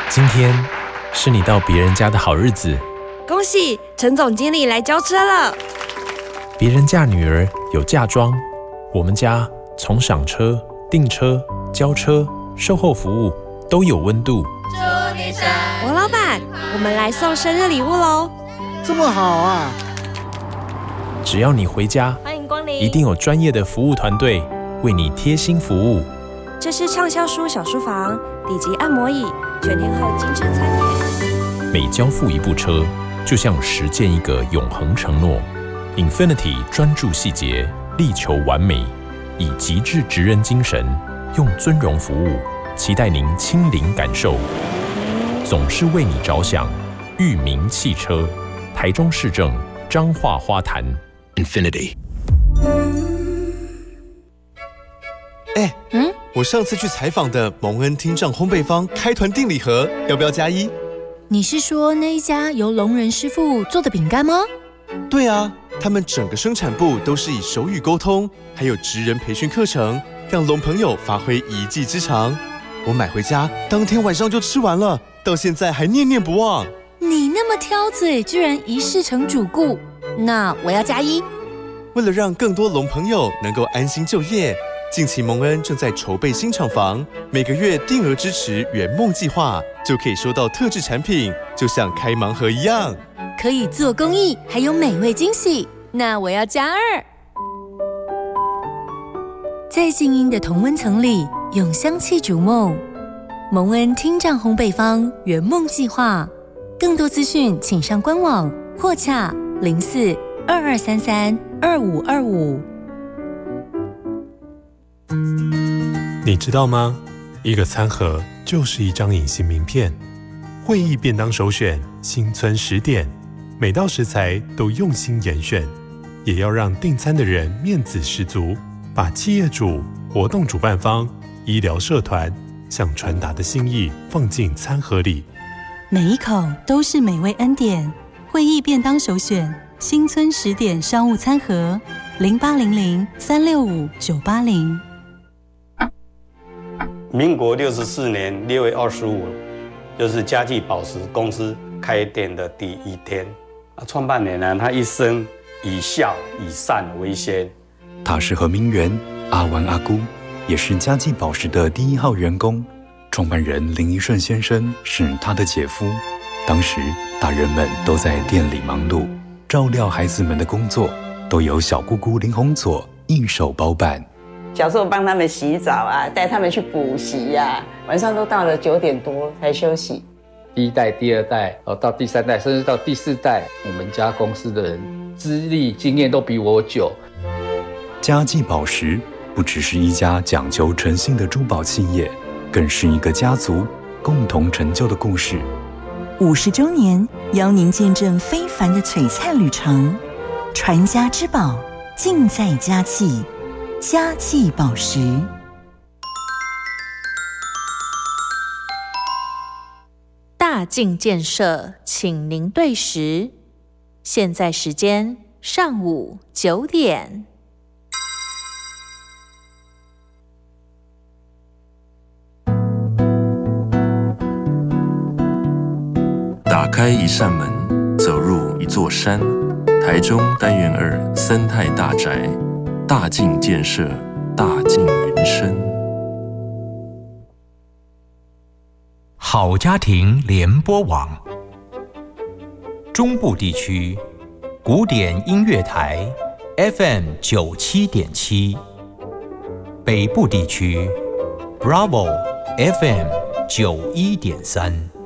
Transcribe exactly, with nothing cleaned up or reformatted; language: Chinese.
今天是你到别人家的好日子， 恭喜陈总经理来交车了。 别人嫁女儿有嫁妆，我们家从赏车、订车、交车、售后服务都有温度。 祝你生日， 王老板，我们来送生日礼物喽！ 这么好啊！ 只要你回家， 欢迎光临， 一定有专业的服务团队为你贴心服务。 这是畅销书小书房，顶级按摩椅，全天候精致餐点。 每交付一部车，就像实践一个永恒承诺。Infinity 专注细节，力求完美，以极致职人精神，用尊荣服务，期待您亲临感受。总是为你着想，裕民汽车，台中市政彰化花坛 Infinity。 哎，嗯，我上次去采访的蒙恩听障烘焙坊开团订礼盒，要不要加一？ 你是说那一家由聋人师傅做的饼干吗？ 对啊，他们整个生产部都是以手语沟通，还有职人培训课程，让聋朋友发挥一技之长。我买回家，当天晚上就吃完了，到现在还念念不忘。 你那么挑嘴，居然一试成主顾，那我要加一。 为了让更多聋朋友能够安心就业，近期蒙恩正在筹备新厂房，每个月定额支持圆梦计划，就可以收到特制产品，就像开盲盒一样， 可以做公益，还有美味惊喜。那我要加二。在静音的同温层里，用香气逐梦。蒙恩听障烘焙坊圆梦计划，更多资讯请上官网或洽零四二二三三二五二五。 你知道吗？一个餐盒就是一张隐形名片。会议便当首选新村十点，每道食材都用心严选，也要让订餐的人面子十足，把企业主、活动主办方、医疗社团想传达的心意放进餐盒里， 每一口都是美味恩典。会议便当首选新村十点商务餐盒，零八零零三六五九八零。 民国六十四年六月二十五，就是嘉记宝石公司开店的第一天。创办人呢，他一生以孝以善为先。 他是何明元、阿丸阿姑，也是嘉记宝石的第一号员工。创办人林一顺先生是他的姐夫。当时大人们都在店里忙碌，照料孩子们的工作都由小姑姑林红佐一手包办。 小时候帮他们洗澡啊，带他们去补习啊，晚上都到了九点多才休息。 第一代、第二代，到第三代，甚至到第四代，我们家公司的人资历经验都比我久。 嘉记宝石不只是一家讲究诚信的珠宝企业，更是一个家族共同成就的故事。 五十周年，邀您见证非凡的璀璨旅程。传家之宝，尽在嘉记。嘉记宝石。 大进建设，请您对时。现在时间上午九点。 打开一扇门，走入一座山。台中单元二生态大宅，大进建设，大进云生。 好家庭联播网，中部地区古典音乐台 F M 九七点七，北部地区 Bravo F M 九一点三。